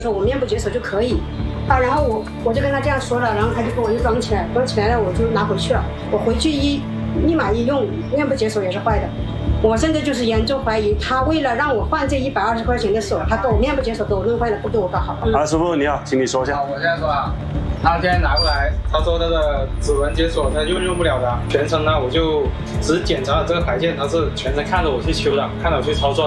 说我面部解锁就可以啊，然后我就跟他这样说了，然后他就给我又装起来，装起来了我就拿回去了。我回去立马一用，面部解锁也是坏的。我现在就是严重怀疑他为了让我换这120块钱的锁，他给我面部解锁给我弄坏了，不给我搞好。 师傅你好，请你说一下。 我现在说啊，他今天拿过来，他说那个指纹解锁他用不了的，全程呢我就只检查了这个排件，他是全程看着我去修的，看着我去操作